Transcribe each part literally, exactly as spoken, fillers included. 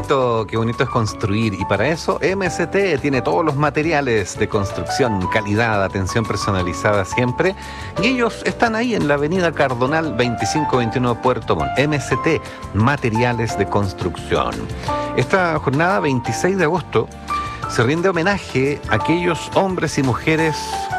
bonito, qué bonito es construir, y para eso M S T tiene todos los materiales de construcción, calidad, atención personalizada siempre, y ellos están ahí en la avenida Cardonal veinticinco veintiuno Puerto Montt. M S T, materiales de construcción. Esta jornada veintiséis de agosto se rinde homenaje a aquellos hombres y mujeres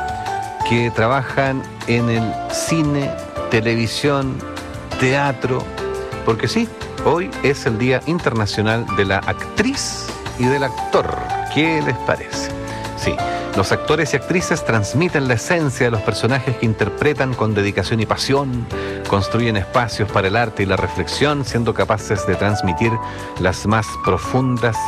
que trabajan en el cine, televisión, teatro, porque sí, hoy es el Día Internacional de la Actriz y del Actor. ¿Qué les parece? Sí, los actores y actrices transmiten la esencia de los personajes que interpretan con dedicación y pasión, construyen espacios para el arte y la reflexión, siendo capaces de transmitir las más profundas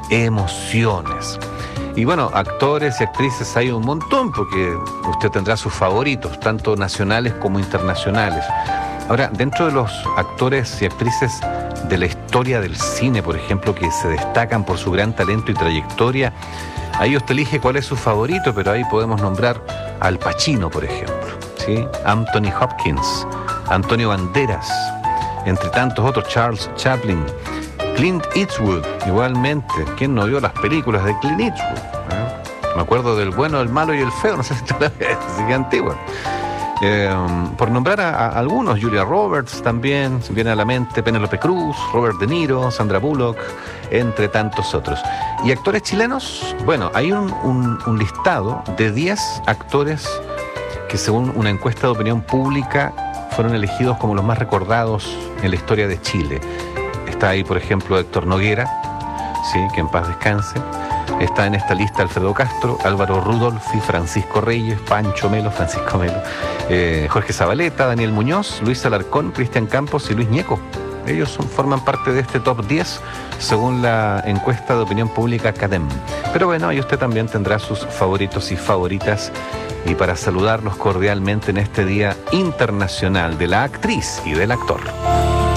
emociones. Y bueno, actores y actrices hay un montón, porque usted tendrá sus favoritos, tanto nacionales como internacionales. Ahora, dentro de los actores y actrices de la historia del cine, por ejemplo, que se destacan por su gran talento y trayectoria, ahí usted elige cuál es su favorito, pero ahí podemos nombrar a Al Pacino, por ejemplo, ¿sí? Anthony Hopkins, Antonio Banderas, entre tantos otros, Charles Chaplin, Clint Eastwood, igualmente. ¿Quién no vio las películas de Clint Eastwood? ¿Eh? Me acuerdo del bueno, el malo y el feo, no sé si tú la ves, así que antigua. Eh, por nombrar a, a algunos, Julia Roberts también, se viene a la mente, Penélope Cruz, Robert De Niro, Sandra Bullock, entre tantos otros. Y actores chilenos, bueno, hay un, un, un listado de diez actores que, según una encuesta de opinión pública, fueron elegidos como los más recordados en la historia de Chile. Está ahí, por ejemplo, Héctor Noguera, sí, que en paz descanse. Está en esta lista Alfredo Castro, Álvaro Rudolphy, Francisco Reyes, Pancho Melo, Francisco Melo, eh, Jorge Zabaleta, Daniel Muñoz, Luis Alarcón, Cristian Campos y Luis Ñeco. Ellos son, forman parte de este top diez según la encuesta de opinión pública Cadem. Pero bueno, ahí usted también tendrá sus favoritos y favoritas. Y para saludarlos cordialmente en este Día Internacional de la Actriz y del Actor.